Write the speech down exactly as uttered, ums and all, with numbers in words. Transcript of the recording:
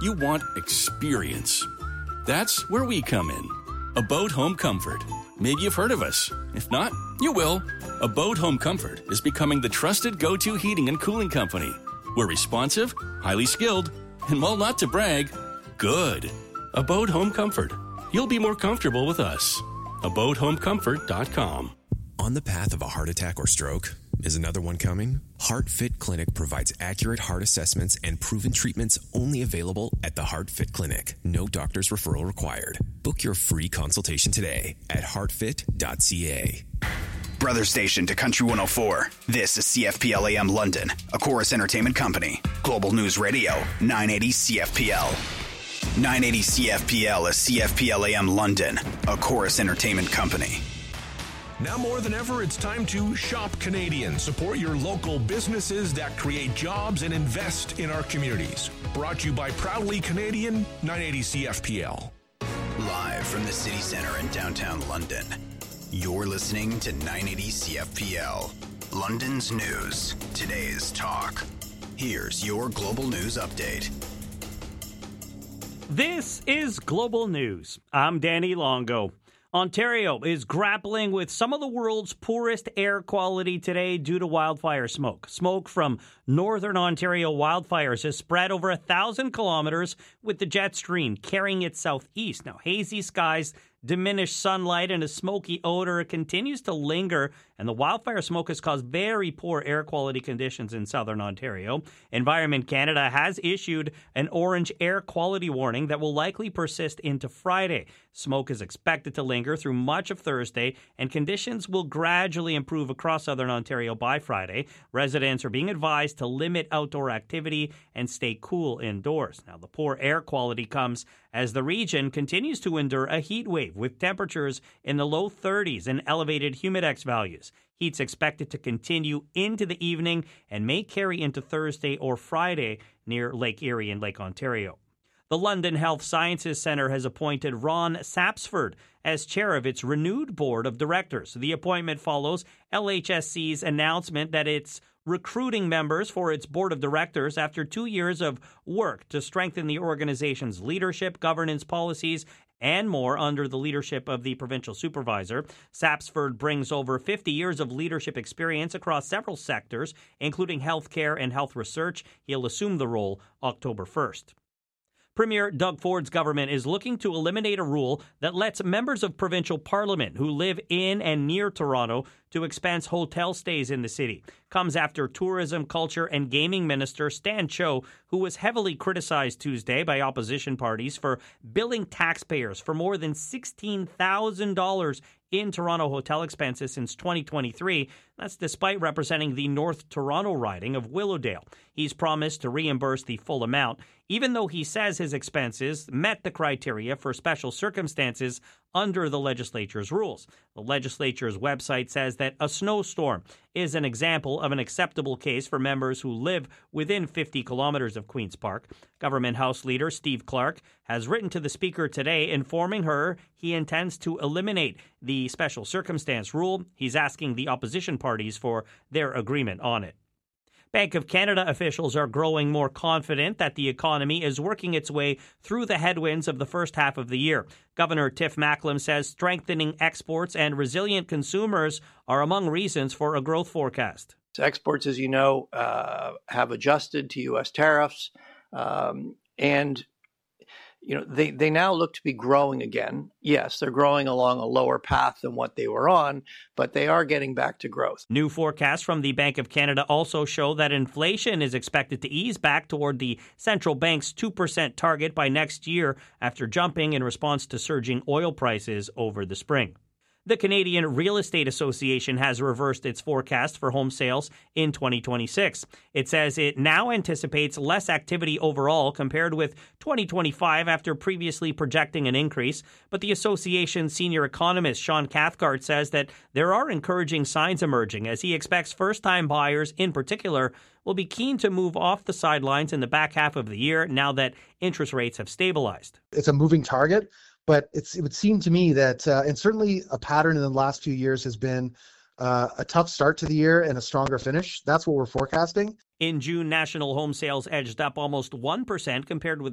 You want experience. That's where we come in. Abode Home Comfort. Maybe you've heard of us. If not, you will. Abode Home Comfort is becoming the trusted go-to heating and cooling company. We're responsive, highly skilled, and while not to brag, good. Abode Home Comfort. You'll be more comfortable with us. abode home comfort dot com. On the path of a heart attack or stroke? Is another one coming? HeartFit Clinic provides accurate heart assessments and proven treatments only available at the HeartFit Clinic. No doctor's referral required. Book your free consultation today at heart fit dot c a. Brother station to Country one oh four. This is C F P L A M London, a Chorus Entertainment Company. Global News Radio, nine eighty C F P L. nine eighty C F P L is C F P L A M London, a Chorus Entertainment Company. Now more than ever, it's time to shop Canadian. Support your local businesses that create jobs and invest in our communities. Brought to you by Proudly Canadian, nine eighty C F P L. Live from the city centre in downtown London, you're listening to nine eighty C F P L. London's news, today's talk. Here's your global news update. This is Global News. I'm Danny Longo. Ontario is grappling with some of the world's poorest air quality today due to wildfire smoke. Smoke from northern Ontario wildfires has spread over a thousand kilometers with the jet stream carrying it southeast. Now, hazy skies, diminished sunlight, and a smoky odor continues to linger, and the wildfire smoke has caused very poor air quality conditions in southern Ontario. Environment Canada has issued an orange air quality warning that will likely persist into Friday. Smoke is expected to linger through much of Thursday, and conditions will gradually improve across southern Ontario by Friday. Residents are being advised to limit outdoor activity and stay cool indoors. Now, the poor air quality comes as the region continues to endure a heat wave with temperatures in the low thirties and elevated humidex values. Heat's expected to continue into the evening and may carry into Thursday or Friday near Lake Erie and Lake Ontario. The London Health Sciences Centre has appointed Ron Sapsford as chair of its renewed board of directors. The appointment follows L H S C's announcement that it's recruiting members for its board of directors after two years of work to strengthen the organization's leadership, governance policies, and more under the leadership of the provincial supervisor. Sapsford brings over fifty years of leadership experience across several sectors, including healthcare and health research. He'll assume the role October first. Premier Doug Ford's government is looking to eliminate a rule that lets members of provincial parliament who live in and near Toronto to expense hotel stays in the city. Comes after Tourism, Culture and Gaming Minister Stan Cho, who was heavily criticized Tuesday by opposition parties for billing taxpayers for more than sixteen thousand dollars in Toronto hotel expenses since twenty twenty-three. That's despite representing the North Toronto riding of Willowdale. He's promised to reimburse the full amount, even though he says his expenses met the criteria for special circumstances under the legislature's rules. The legislature's website says that a snowstorm is an example of an acceptable case for members who live within fifty kilometers of Queen's Park. Government House Leader Steve Clark has written to the Speaker today informing her he intends to eliminate the special circumstance rule. He's asking the opposition parties for their agreement on it. Bank of Canada officials are growing more confident that the economy is working its way through the headwinds of the first half of the year. Governor Tiff Macklem says strengthening exports and resilient consumers are among reasons for a growth forecast. So exports, as you know, uh, have adjusted to U S tariffs, um, and you know they, they now look to be growing again. Yes, they're growing along a lower path than what they were on, but they are getting back to growth. New forecasts from the Bank of Canada also show that inflation is expected to ease back toward the central bank's two percent target by next year after jumping in response to surging oil prices over the spring. The Canadian Real Estate Association has reversed its forecast for home sales in twenty twenty-six. It says it now anticipates less activity overall compared with twenty twenty-five after previously projecting an increase. But the association's senior economist Sean Cathcart says that there are encouraging signs emerging as he expects first-time buyers in particular will be keen to move off the sidelines in the back half of the year now that interest rates have stabilized. It's a moving target. But it's, it would seem to me that, uh, and certainly a pattern in the last few years has been uh, a tough start to the year and a stronger finish. That's what we're forecasting. In June, national home sales edged up almost one percent compared with